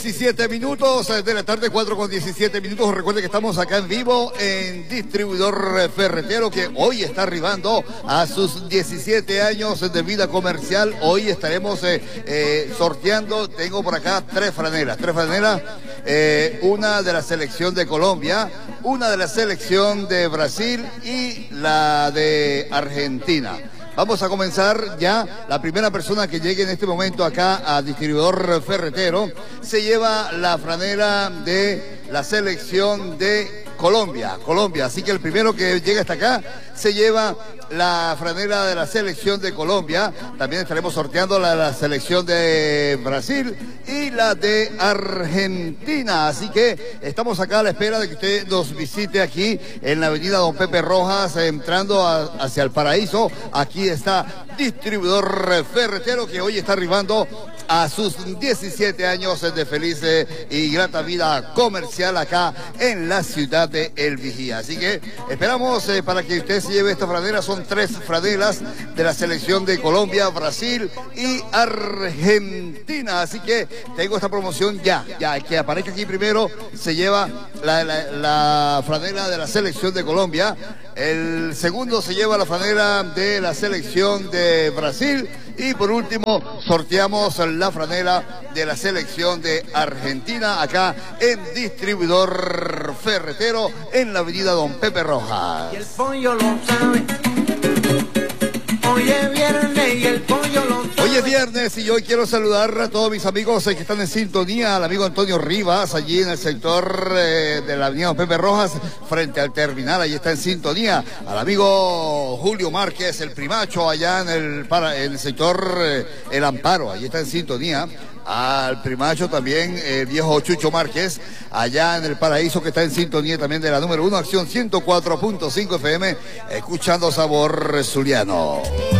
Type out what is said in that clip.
17 minutos de la tarde, 4:17. Recuerde que estamos acá en vivo en Distribuidor Ferretero, que hoy está arribando a sus 17 años de vida comercial. Hoy estaremos sorteando, tengo por acá tres franelas, una de la selección de Colombia, una de la selección de Brasil y la de Argentina. Vamos a comenzar ya. La primera persona que llegue en este momento acá a Distribuidor Ferretero se lleva la franela de la selección de Colombia. Así que el primero que llega hasta acá se lleva la franela de la selección de Colombia. También estaremos sorteando la de la selección de Brasil y la de Argentina. Así que estamos acá a la espera de que usted nos visite aquí en la avenida Don Pepe Rojas, entrando hacia el Paraíso. Aquí está Distribuidor Ferretero, que hoy está arribando a sus 17 años de feliz y grata vida comercial acá en la ciudad de El Vigía. Así que esperamos para que usted se lleve esta franela. Son tres franelas de la selección de Colombia, Brasil y Argentina. Así que tengo esta promoción ya que aparezca aquí primero se lleva la franela de la selección de Colombia. El segundo se lleva la franela de la selección de Brasil. Y por último, sorteamos la franela de la selección de Argentina acá en Distribuidor Ferretero en la avenida Don Pepe Rojas. Y el pollo lo sabe. Hoy es viernes y el pollo lo sabe. Hoy es viernes y hoy quiero saludar a todos mis amigos que están en sintonía, al amigo Antonio Rivas, allí en el sector de la avenida Don Pepe Rojas, frente al terminal, allí está en sintonía, al amigo Julio Márquez, el primacho, allá en el sector El Amparo, allí está en sintonía. Al primacho también, el viejo Chucho Márquez, allá en el Paraíso, que está en sintonía también de la número 1, Acción 104.5 FM, escuchando Sabor Zuliano.